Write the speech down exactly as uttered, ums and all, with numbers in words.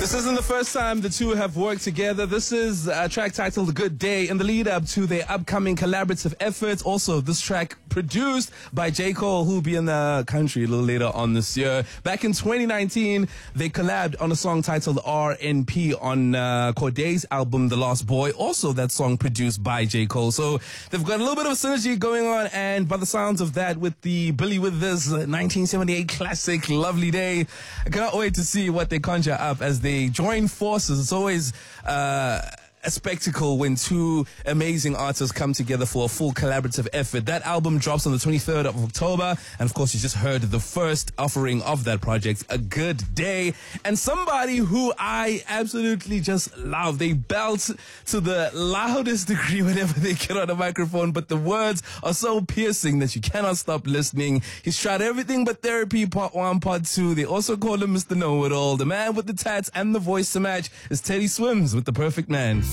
This isn't the first time the two have worked together. This is a track titled Good Day in the lead up to their upcoming collaborative efforts. Also, this track produced by J. Cole, who'll be in the country a little later on this year. Back in twenty nineteen, they collabed on a song titled R N P on uh, Corday's album, The Lost Boy. Also, that song produced by J. Cole. So they've got a little bit of a synergy going on, and by the sounds of that, with the Billy With This nineteen seventy-eight classic, Lovely Day, I cannot wait to see what they conjure up as they join forces. It's always uh, a spectacle when two amazing artists come together for a full collaborative effort. That album drops on the twenty-third of October, and of course you just heard the first offering of that project, A Good Day. And somebody who I absolutely just love. They belt to the loudest degree whenever they get on a microphone, but the words are so piercing that you cannot stop listening. He's tried everything but therapy, part one, part two. They also call him Mister Know-It-All. The man with the tats and the voice to match is Teddy Swims with The Perfect Man.